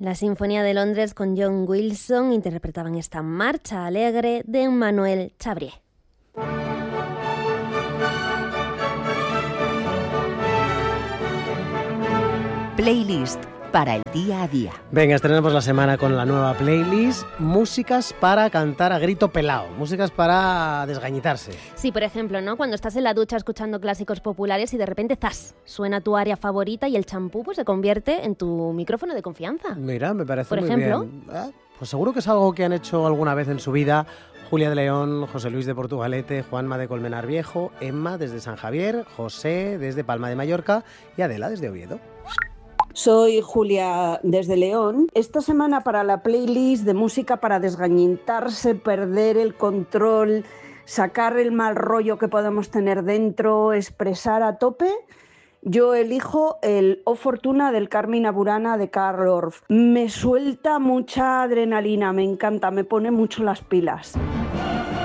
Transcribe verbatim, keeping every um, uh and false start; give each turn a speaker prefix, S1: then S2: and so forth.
S1: La Sinfonía de Londres con John Wilson interpretaban esta marcha alegre de Emmanuel Chabrier.
S2: Playlist para el día a día.
S3: Venga, estrenamos la semana con la nueva playlist, músicas para cantar a grito pelao, músicas para desgañitarse.
S1: Sí, por ejemplo, ¿no? Cuando estás en la ducha escuchando clásicos populares y de repente ¡zas! Suena tu área favorita y el champú pues se convierte en tu micrófono de confianza.
S3: Mira, me parece
S1: por
S3: muy
S1: ejemplo,
S3: bien. ¿Eh? Pues seguro que es algo que han hecho alguna vez en su vida Julia de León, José Luis de Portugalete, Juanma de Colmenar Viejo, Emma desde San Javier, José desde Palma de Mallorca y Adela desde Oviedo.
S4: Soy Julia desde León. Esta semana para la playlist de música para desgañitarse, perder el control, sacar el mal rollo que podemos tener dentro, expresar a tope, yo elijo el O Fortuna del Carmina Burana de Carl Orff. Me suelta mucha adrenalina, me encanta, me pone mucho las pilas.